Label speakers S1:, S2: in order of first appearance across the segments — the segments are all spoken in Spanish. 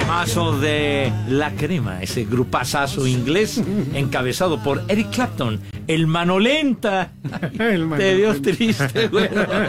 S1: temazo de La Crema, ese grupazazo inglés encabezado por Eric Clapton, el mano lenta. Te dio triste, güey.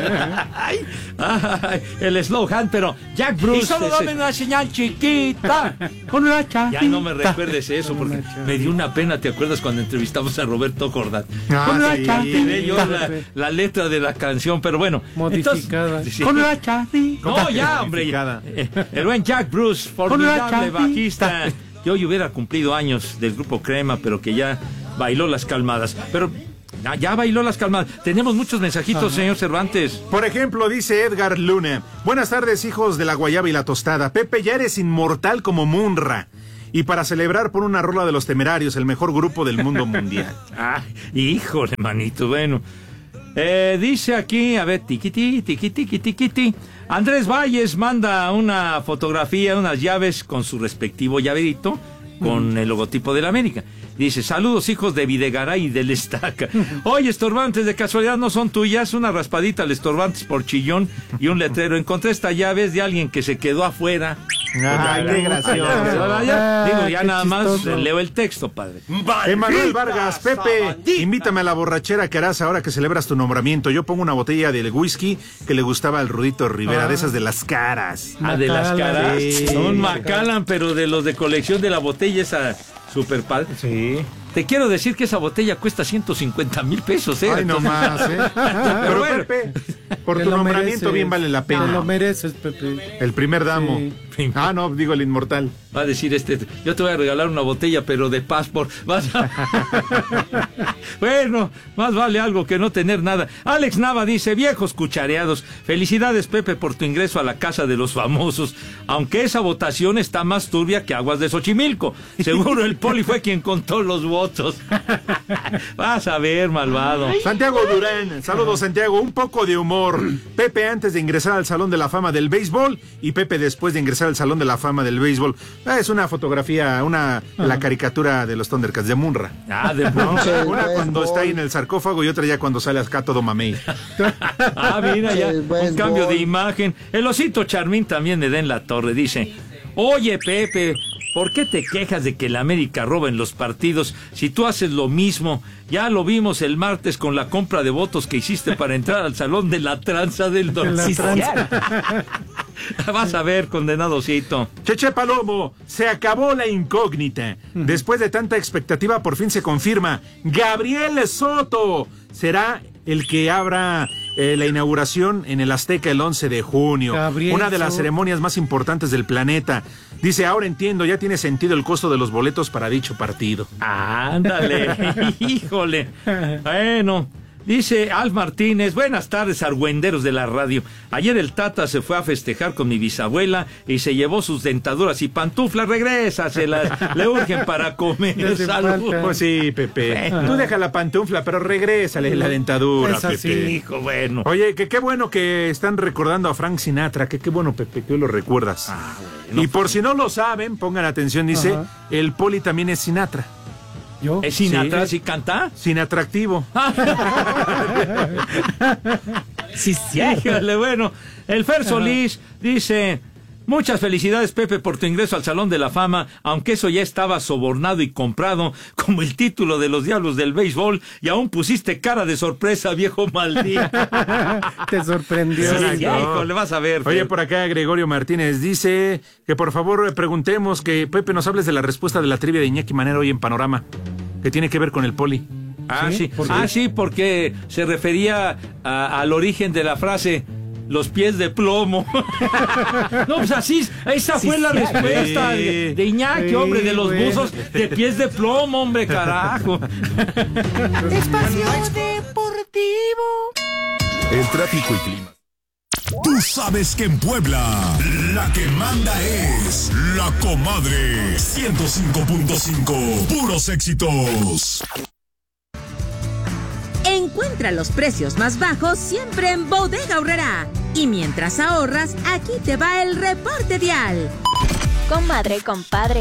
S1: El slow hand, pero Jack Bruce. Y solo dame una señal chiquita. Con una chapita. Ya no me recuerdes eso, porque me dio una pena. ¿Te acuerdas cuando entrevistamos a Roberto Jordán? Con una chapita. Y yo la letra de la canción, pero bueno.
S2: Modificada.
S1: Entonces, con una chapita. No, ya, hombre. El buen Jack Bruce, formidable bajista. Yo hoy hubiera cumplido años del grupo Crema, pero que ya bailó las calmadas. Pero ya bailó las calmadas. Tenemos muchos mensajitos, señor Cervantes.
S3: Por ejemplo, dice Edgar Luna: buenas tardes, hijos de la guayaba y la tostada. Pepe, ya eres inmortal como Munra. Y para celebrar, pon una rola de Los Temerarios, el mejor grupo del mundo mundial.
S1: Híjole, manito, bueno. Dice aquí, a ver, tiquiti. Andrés Valles manda una fotografía, unas llaves con su respectivo llaverito, con el logotipo de la América. Dice: saludos, hijos de Videgaray y del Estaca. Oye, estorbantes, de casualidad no son tuyas. Una raspadita al estorbantes por chillón y un letrero. Encontré esta llave, es de alguien que se quedó afuera.
S3: Ay, qué gracioso.
S1: Digo, ya nada más leo el texto, padre.
S3: Emanuel Vargas: Pepe, invítame a la borrachera que harás ahora que celebras tu nombramiento. Yo pongo una botella del whisky que le gustaba al Rudito Rivera, de esas de las caras.
S1: De las caras.
S3: Sí.
S1: Son Macallan, pero de los de colección de la botella esa super padre.
S3: Sí.
S1: Te quiero decir que esa botella cuesta 150,000 pesos,
S3: Ay, no más, Pero bueno, Pepe, por tu nombramiento bien vale la pena.
S2: Te lo mereces, Pepe.
S3: El primer damo.
S2: Sí.
S3: No, digo el inmortal.
S1: Va a decir yo te voy a regalar una botella, pero de Passport. Bueno, más vale algo que no tener nada. Alex Nava dice: viejos cuchareados, felicidades, Pepe, por tu ingreso a la casa de los famosos. Aunque esa votación está más turbia que aguas de Xochimilco. Seguro el Poli fue quien contó los votos. Vas a ver, malvado.
S3: Santiago Durán: saludos, Santiago. Un poco de humor. Pepe antes de ingresar al Salón de la Fama del Béisbol y Pepe después de ingresar al Salón de la Fama del Béisbol. Es una fotografía, la caricatura de los Thundercats de Munra.
S1: De Munra.
S3: Una cuando está ahí en el sarcófago y otra ya cuando sale acá todo mamey.
S1: Mira, ya un cambio de imagen. El osito Charmín también le da en la torre. Dice: oye, Pepe, ¿por qué te quejas de que la América roba en los partidos si tú haces lo mismo? Ya lo vimos el martes con la compra de votos que hiciste para entrar al salón de la tranza del don. Vas a ver, condenadocito.
S3: Cheche Palomo: se acabó la incógnita. Después de tanta expectativa, por fin se confirma. Gabriel Soto será el que abra la inauguración en el Azteca el 11 de junio. Una de las ceremonias más importantes del planeta. Dice: ahora entiendo, ya tiene sentido el costo de los boletos para dicho partido.
S1: Ándale, híjole. Bueno, dice Alf Martínez: buenas tardes, argüenderos de la radio. Ayer el Tata se fue a festejar con mi bisabuela y se llevó sus dentaduras y pantuflas. Regrésaselas, le urgen para comer. Salud.
S3: Pues sí, Pepe. Tú deja la pantufla, pero regrésale la dentadura,
S1: Pepe. Sí, hijo, bueno.
S3: Oye, qué bueno que están recordando a Frank Sinatra. Qué bueno, Pepe, que hoy lo recuerdas. Bueno, y por si no lo saben, pongan atención, dice: el Poli también es Sinatra.
S1: ¿Yo? ¿Es Sinatra? ¿Sí canta?
S3: Sin atractivo.
S1: Sí. Híjole, bueno. El Fer Solís dice: muchas felicidades, Pepe, por tu ingreso al Salón de la Fama, aunque eso ya estaba sobornado y comprado, como el título de los Diablos del Béisbol, y aún pusiste cara de sorpresa, viejo maldito.
S2: Te sorprendió.
S1: Híjole, vas a ver.
S3: Oye, por acá Gregorio Martínez dice que por favor preguntemos, que Pepe nos hables de la respuesta de la trivia de Iñaki Manero hoy en Panorama, que tiene que ver con el Poli.
S1: Sí, porque se refería al origen de la frase: los pies de plomo. No, pues así, esa fue la respuesta de Iñaki, hombre, de los buzos de pies de plomo, hombre, carajo.
S4: Espacio Deportivo.
S5: El tráfico y clima. Tú sabes que en Puebla la que manda es La Comadre 105.5. Puros éxitos.
S6: Encuentra los precios más bajos siempre en Bodega Aurrerá. Y mientras ahorras, aquí te va el reporte vial.
S7: Comadre, compadre,